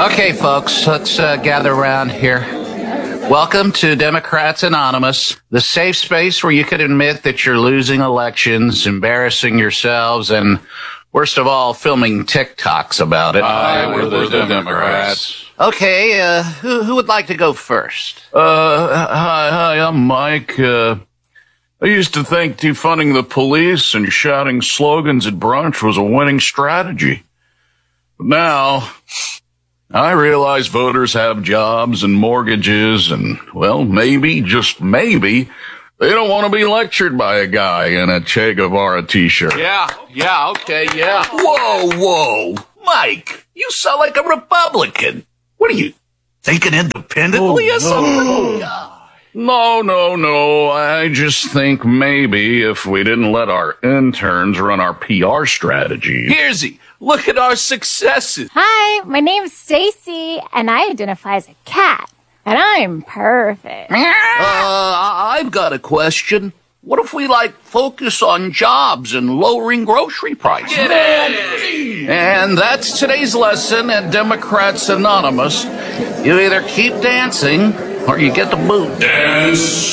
Okay, folks, let's gather around here. Welcome to Democrats Anonymous, the safe space where you can admit that you're losing elections, embarrassing yourselves, and worst of all, filming TikToks about it. We're the Democrats. Okay, who would like to go first? Hi, I'm Mike. I used to think defunding the police and shouting slogans at brunch was a winning strategy. But now, I realize voters have jobs and mortgages and, well, maybe, just maybe, they don't want to be lectured by a guy in a Che Guevara t-shirt. Yeah, okay. Whoa, Mike, you sound like a Republican. What are you, thinking independently or something? No. I just think maybe if we didn't let our interns run our PR strategy. Here's look at our successes. Hi, my name's Stacy, and I identify as a cat, and I'm perfect. I've got a question. What if we, focus on jobs and lowering grocery prices? And that's today's lesson at Democrats Anonymous. You either keep dancing or you get the boot. Dance.